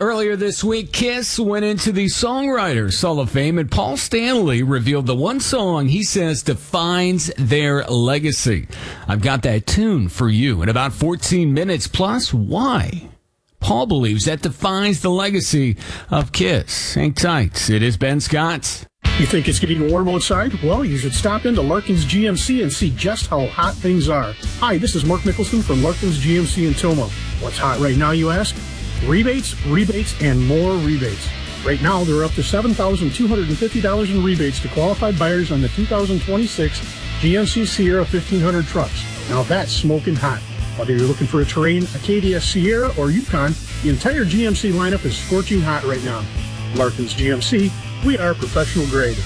Earlier this week, Kiss went into the Songwriters Hall of Fame, and Paul Stanley revealed the one song he says defines their legacy. I've got that tune for you in about 14 minutes, plus why Paul believes that defines the legacy of Kiss. Hang tight. It is Ben Scott. You think it's getting warm outside? Well, you should stop into Larkin's GMC and see just how hot things are. Hi, this is Mark Nicholson from Larkin's GMC in Toma. What's hot right now, you ask? Rebates, and more rebates. Right now, they're up to $7,250 in rebates to qualified buyers on the 2026 GMC Sierra 1500 trucks. Now that's smoking hot. Whether you're looking for a Terrain, Acadia, Sierra, or Yukon, the entire GMC lineup is scorching hot right now. Larkin's GMC, we are professional grade.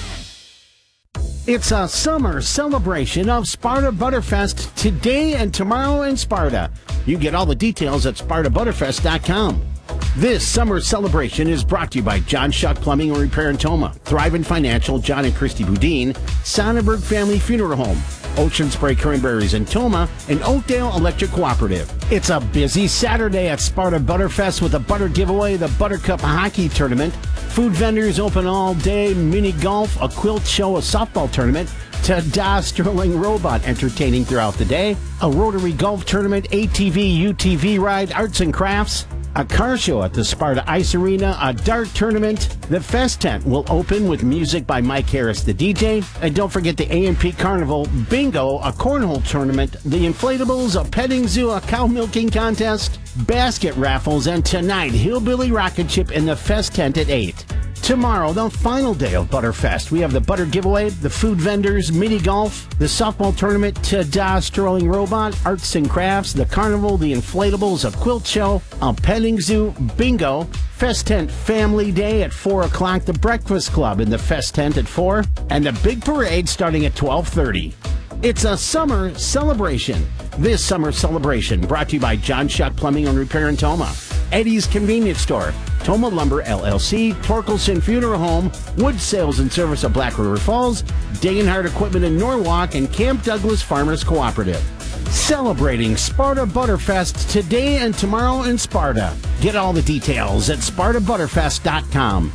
It's a summer celebration of Sparta Butterfest today and tomorrow in Sparta. You get all the details at SpartaButterfest.com. This summer celebration is brought to you by John Shuck Plumbing and Repair in Toma, Thrivent Financial, John and Christy Boudin, Sonnenberg Family Funeral Home, Ocean Spray Cranberries in Toma, and Oakdale Electric Cooperative. It's a busy Saturday at Sparta Butterfest with a butter giveaway, the Buttercup Hockey Tournament, food vendors open all day, mini golf, a quilt show, a softball tournament, Ta-da Sterling Robot entertaining throughout the day, a Rotary Golf Tournament, ATV, UTV ride, arts and crafts, a car show at the Sparta Ice Arena, a dart tournament. The Fest Tent will open with music by Mike Harris, the DJ. And don't forget the A&P Carnival, bingo, a cornhole tournament, the inflatables, a petting zoo, a cow milking contest, basket raffles, and tonight, Hillbilly Rocket Ship in the Fest Tent at 8. Tomorrow, the final day of Butterfest, we have the butter giveaway, the food vendors, mini golf, the softball tournament, Ta-da Sterling Robot, arts and crafts, the carnival, the inflatables, a quilt show, a petting zoo, bingo, Fest Tent Family Day at 4 o'clock, the Breakfast Club in the Fest Tent at 4, and the big parade starting at 12:30. It's a summer celebration. This summer celebration brought to you by John Shuck Plumbing and Repair in Toma, Eddie's Convenience Store, Toma Lumber LLC, Torkelson Funeral Home, Wood Sales and Service of Black River Falls, Degenhardt Equipment in Norwalk, and Camp Douglas Farmers Cooperative. Celebrating Sparta Butterfest today and tomorrow in Sparta. Get all the details at SpartaButterfest.com.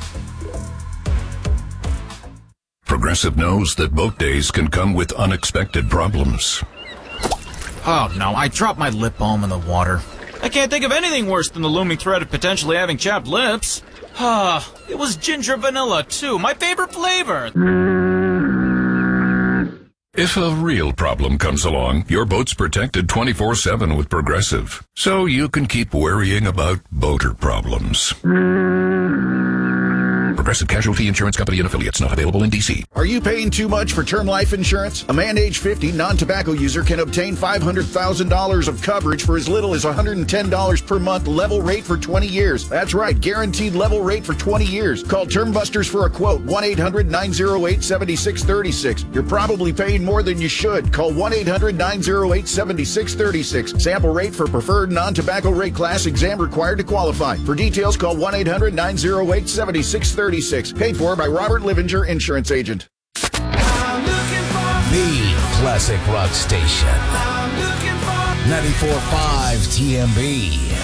Progressive knows that boat days can come with unexpected problems. Oh no, I dropped my lip balm in the water. I can't think of anything worse than the looming threat of potentially having chapped lips. It was ginger vanilla, too, my favorite flavor. If a real problem comes along, your boat's protected 24/7 with Progressive, so you can keep worrying about boater problems. Progressive Casualty Insurance Company and Affiliates, not available in D.C. Are you paying too much for term life insurance? A man age 50 non-tobacco user can obtain $500,000 of coverage for as little as $110 per month, level rate for 20 years. That's right, guaranteed level rate for 20 years. Call Term Busters for a quote, 1-800-908-7636. You're probably paying more than you should. Call 1-800-908-7636. Sample rate for preferred non-tobacco rate class, exam required to qualify. For details, call 1-800-908-7636. Paid for by Robert Livinger, insurance agent. The classic rock station. 94.5 TMB.